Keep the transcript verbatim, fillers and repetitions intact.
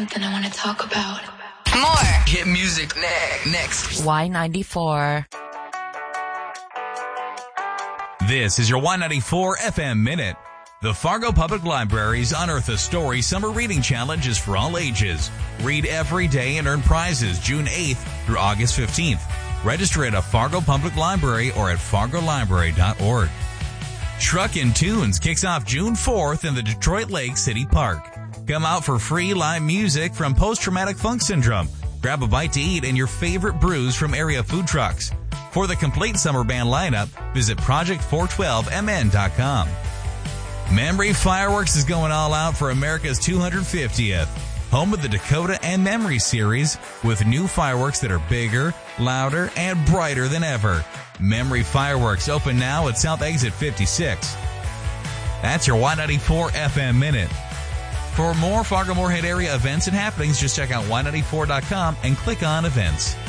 something I want to talk about. More hit music ne- next. Y ninety-four. This is your Y ninety-four F M Minute. The Fargo Public Library's Unearth a Story Summer Reading Challenge is for all ages. Read every day and earn prizes June eighth through August fifteenth. Register at a Fargo Public Library or at fargo library dot org. Truckin' Tunes kicks off June fourth in the Detroit Lake City Park. Come out for free live music from Post-Traumatic Funk Syndrome. Grab a bite to eat and your favorite brews from area food trucks. For the complete summer band lineup, visit project four twelve m n dot com. Memory Fireworks is going all out for America's two hundred fiftieth. Home of the Dakota and Memory series with new fireworks that are bigger, louder, and brighter than ever. Memory Fireworks open now at South Exit fifty-six. That's your Y ninety-four F M Minute. For more Fargo-Moorhead area events and happenings, just check out y ninety-four dot com and click on events.